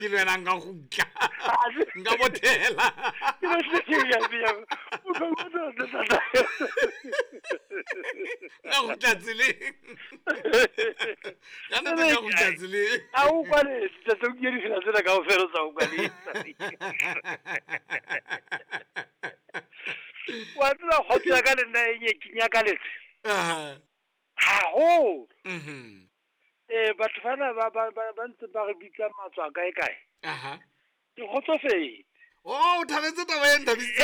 ke le wena nka gutla nka bothela ke ba se ke ya ya o ka go nka gutla tseleng ka nnete nka gutla tseleng a o kwale tsa tse ke di fela tsena ka o fela tsa o kwale wa tsela go tsaya ka nna e ke nya ka letse ha ho batho bana ba ntse ba re bitsa matswa kae kae ke gotsofetse o thabetse taba e nthabisitse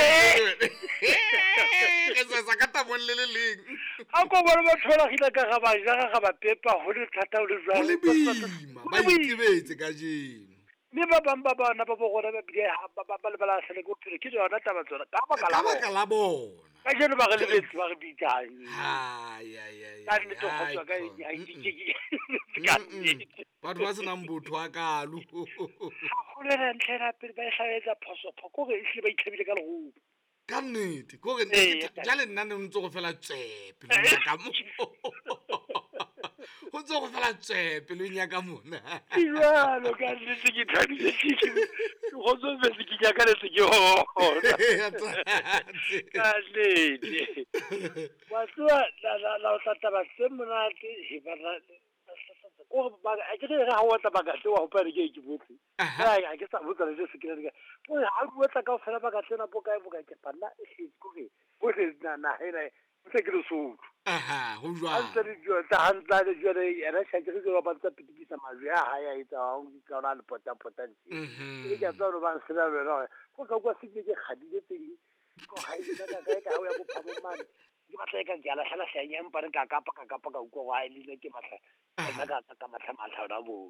ke sa ka tabong le leng a ko bona ba thola gila ka ga ba ja ga ba pepa go le thata o le go le boima ba itebetse ka jeno mme ba bang ba bana ba bogona ba bile ba le bala sele go phele ke yona taba tsona ka baka la bona ka jeno ba re lebetse ba re bitsang ya ka nne to gotswa ka ya batho ba senang botho a kalo go le re ntlhela pele ba hlaetsa phoso go re ise ba itlhabile ka lego ka nnete ko re jale nna ne ntse go fela tsepe le ka mo go ntse go fela tsepe le nya ka mona jalo ka nnete ke thabile ke go tsofetse ke ja ka letse ke hona ka nnete wa tswa la o taba se monate he ba o ba a ke re ha o tla ba ka se wa hopa re ke botse a ke sa botsa le se ke re o ha o tla ka fela ba ka tsena po kae ke palla e se go ke go se na hela se ke re so go jwa a ntse jo ta hantla le jo re era sa ke go ba tsa pitikisa mazwe a ha ya itsa o ka na le potantsi ke ka tsoro ba se la re go ka se ke gadile teng go ha ita ka o ya go phamo man ke batla ka jala hala sa nyang pa ka ka uko wa ile ke batla ka matha ra bo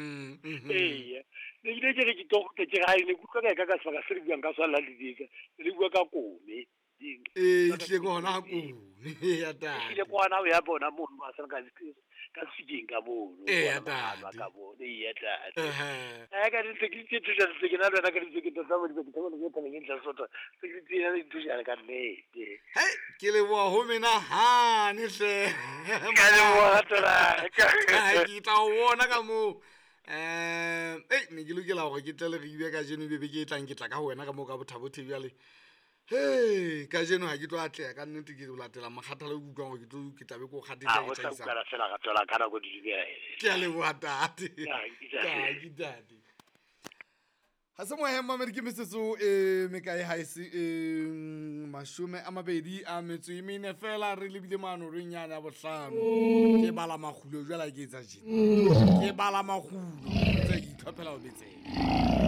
ne ke re ke to ke ga ile ku ka ka se ba se re buang ka swala le dika re bua ka kome tle go na ko ya ta ile ko na o ya bona mo ba se ka sejeng ka bono ka bono ya ta ka di ke tsa se ke na lena ka di ke tsa mo di ke tsa mo di ke tsa sota se ke tsena di thusa ka nnete hey ke le bo ho mena ha ne hle ka le bo hatela ka ke tla bona ka mo ne ke lokela gore ke tle le re ibe ka jeno be ke tlang ke tla ka wena ka mo ka bothabo bjale hey ka jeno ha ke tlo atlega ka nnete ke latela makgathalo o utlwang gore ke tlabe ko kgatisa ke tsa ka sela ga tola kana go di ke a le boatate ke dadi ha se mo hema me ke metsetso me kae ha ise mashume a mabedi a metso e mene fela re lebile mano re nyana ya bohlano ke bala magulo jwala ke etsa jena ke bala magulo tsa itlhophela o betseng